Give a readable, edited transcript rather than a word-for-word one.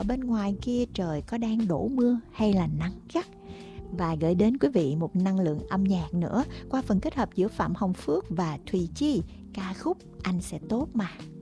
bên ngoài kia trời có đang đổ mưa hay là nắng gắt. Và gửi đến quý vị một năng lượng âm nhạc nữa qua phần kết hợp giữa Phạm Hồng Phước và Thùy Chi, ca khúc Anh Sẽ Tốt Mà.